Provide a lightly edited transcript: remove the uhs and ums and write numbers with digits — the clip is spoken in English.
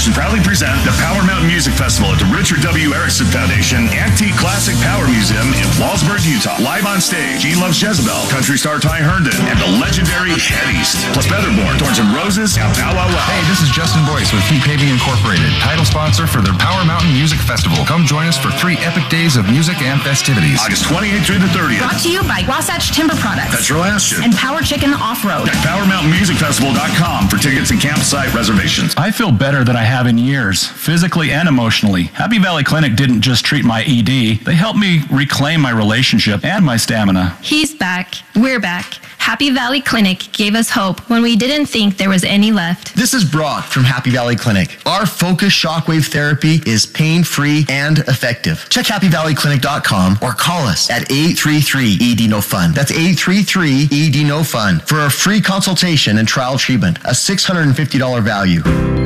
Foundation proudly present the Power Mountain Music Festival at the Richard W. Erickson Foundation Antique Classic Power Museum in Wallsburg, Utah. Live on stage, Gene Loves Jezebel, country star Ty Herndon, and the legendary Head East. Plus Featherborn, Thorns and Roses, and Bow Wow Wow. Hey, this is Justin Boyce with Heat Paving Incorporated, title sponsor for their Power Mountain Music Festival. Come join us for 3 epic days of music and festivities. August 28th through the 30th. Brought to you by Wasatch Timber Products, Petro Ashton, and Power Chicken Off-Road. At PowerMountainMusicFestival.com for tickets and campsite reservations. I feel better than I have in years, physically and emotionally. Happy Valley Clinic didn't just treat my ED, they helped me reclaim my relationship and my stamina. He's back. We're back. Happy Valley Clinic gave us hope when we didn't think there was any left. This is Brock from Happy Valley Clinic. Our Focus Shockwave Therapy is pain-free and effective. Check happyvalleyclinic.com or call us at 833-ED-NO-FUN. That's 833-ED-NO-FUN for a free consultation and trial treatment, a $650 value.